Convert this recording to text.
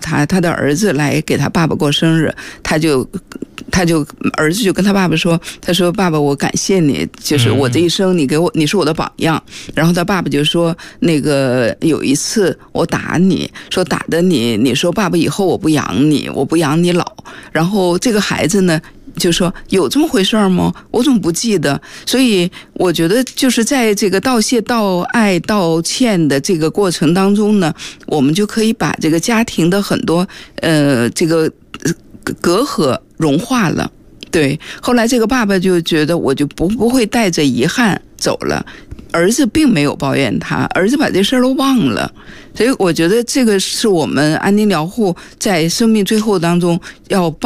他的儿子来给他爸爸过生日，儿子就跟他爸爸说，他说爸爸我感谢你，就是我这一生你是我的榜样。然后他爸爸就说那个有一次我打你，说打的你说爸爸以后我不养你老。然后这个孩子呢就说有这么回事吗？我怎么不记得？所以我觉得就是在这个道谢、道爱、道歉的这个过程当中呢，我们就可以把这个家庭的很多这个隔阂融化了。对，后来这个爸爸就觉得我就不会带着遗憾走了。儿子并没有抱怨他，儿子把这事儿都忘了。所以我觉得这个是我们安宁疗护在生命最后当中要